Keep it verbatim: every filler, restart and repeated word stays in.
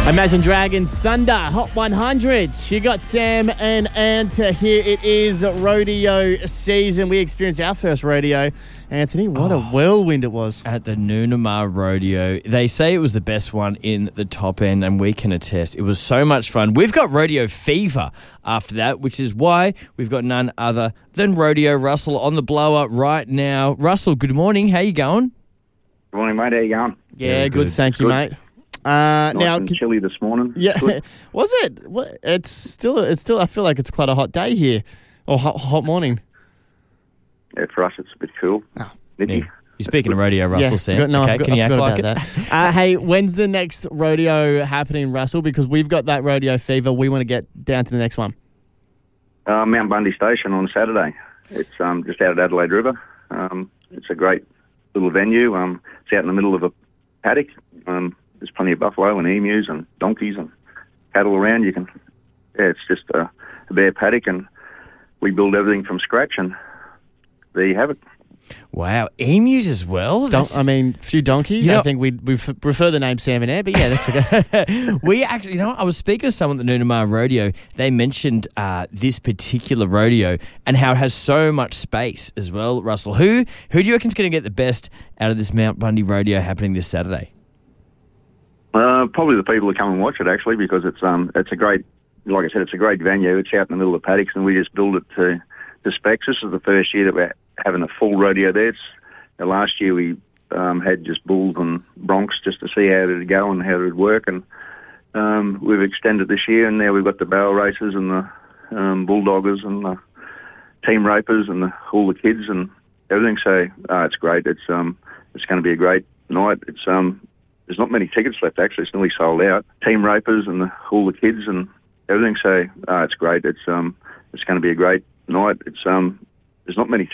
Imagine Dragons Thunder, Hot one hundred. You got Sam and Anta here. It is rodeo season. We experienced our first rodeo. Anthony, what oh, a whirlwind it was. At the Noonamar Rodeo. They say it was the best one in the top end, and we can attest. It was so much fun. We've got rodeo fever after that, which is why we've got none other than Rodeo Russell on the blower right now. Russell, good morning. How you going? Good morning, mate. How you going? Yeah, yeah good. good. Thank you, good. mate. Uh, nice now, and chilly this morning. Yeah, was it? It's still, it's still. I feel like it's quite a hot day here, or hot, hot morning. Yeah, for us it's a bit cool. Oh, Nippy. Yeah. You're speaking of rodeo, Russell, yeah, Sam. Forgot, no, okay, I forgot, can you I act forgot like about it? that. uh, hey, when's the next rodeo happening, Russell? Because we've got that rodeo fever. We want to get down to the next one. Uh, Mount Bundy Station on Saturday. It's um, just out at Adelaide River. Um, it's a great little venue. Um, it's out in the middle of a paddock. Um, there's plenty of buffalo and emus and donkeys and cattle around. You can, yeah, it's just a, a bare paddock, and we build everything from scratch, and there you have it. Wow, emus as well? Don- I mean, a few donkeys. You know, I think we we prefer the name Sam and Air, but yeah, that's okay. We actually, you know, I was speaking to someone at the Noonamar Rodeo. They mentioned uh, this particular rodeo and how it has so much space as well, Russell. Who who do you reckon's going to get the best out of this Mount Bundy Rodeo happening this Saturday? Uh, probably the people who come and watch it, actually, because it's um it's a great, like I said, it's a great venue. It's out in the middle of the paddocks, and we just build it to, to specs. This is the first year that we're having a full rodeo there. It's, uh, last year we um, had just bulls and broncs just to see how it would go and how it would work, and um, we've extended this year, and now we've got the barrel races and the um, bulldoggers and the team ropers and the, all the kids and everything. So uh, it's great. It's um it's going to be a great night. It's um there's not many tickets left, actually. It's nearly sold out. Team ropers and the, all the kids and everything. So uh, it's great. It's um it's going to be a great night. It's um there's not many